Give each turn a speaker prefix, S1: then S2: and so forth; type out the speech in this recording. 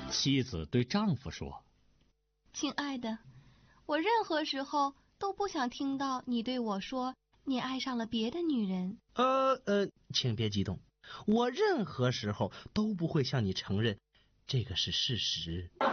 S1: 妻子对丈夫说：
S2: 亲爱的，我任何时候都不想听到你对我说你爱上了别的女人。
S3: 请别激动，我任何时候都不会向你承认这个是事实。